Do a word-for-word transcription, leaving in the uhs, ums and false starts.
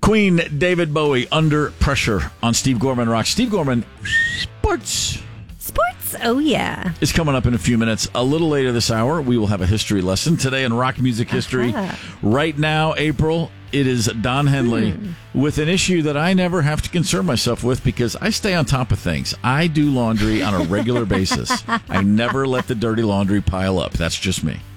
Queen, David Bowie, Under Pressure on Steve Gorman Rock. Steve Gorman, sports. Sports, oh yeah. Is coming up in a few minutes. A little later this hour, we will have a history lesson. Today in rock music history. Uh-huh. Right now, April, it is Don Henley hmm. with an issue that I never have to concern myself with because I stay on top of things. I do laundry on a regular basis. I never let the dirty laundry pile up. That's just me.